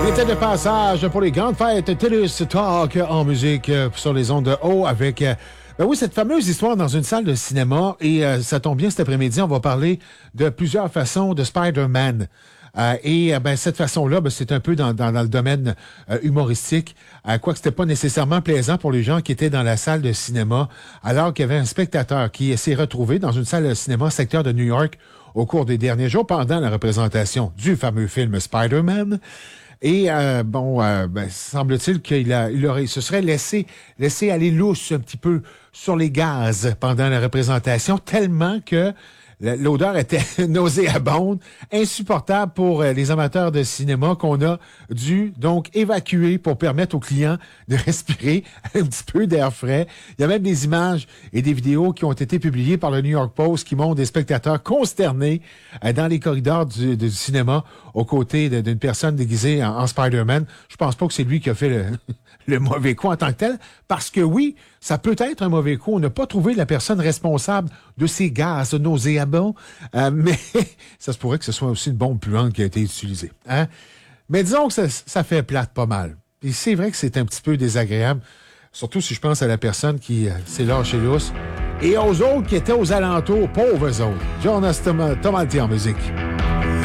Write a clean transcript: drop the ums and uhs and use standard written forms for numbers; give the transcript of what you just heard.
Il était de passage pour les grandes fêtes TELUS Talk en musique sur les ondes de haut avec... Ben oui, cette fameuse histoire dans une salle de cinéma. Et ça tombe bien cet après-midi, on va parler de plusieurs façons de Spider-Man. Cette façon-là, c'est un peu dans le domaine humoristique. Quoique c'était pas nécessairement plaisant pour les gens qui étaient dans la salle de cinéma, alors qu'il y avait un spectateur qui s'est retrouvé dans une salle de cinéma secteur de New York au cours des derniers jours pendant la représentation du fameux film Spider-Man. Et semble-t-il qu'il se serait laissé aller lousse un petit peu sur les gaz pendant la représentation, tellement que l'odeur était nauséabonde, insupportable pour les amateurs de cinéma qu'on a dû donc évacuer pour permettre aux clients de respirer un petit peu d'air frais. Il y a même des images et des vidéos qui ont été publiées par le New York Post qui montrent des spectateurs consternés dans les corridors du cinéma aux côtés d'une personne déguisée en Spider-Man. Je pense pas que c'est lui qui a fait le mauvais coup en tant que tel, parce que oui, ça peut être un mauvais coup. On n'a pas trouvé la personne responsable de ces gaz nauséabonds, mais ça se pourrait que ce soit aussi une bombe puante qui a été utilisée. Hein? Mais disons que ça fait plate pas mal. Et c'est vrai que c'est un petit peu désagréable, surtout si je pense à la personne qui s'est lâchée lousse, et aux autres qui étaient aux alentours, pauvres autres. Jonas Tomalty en musique.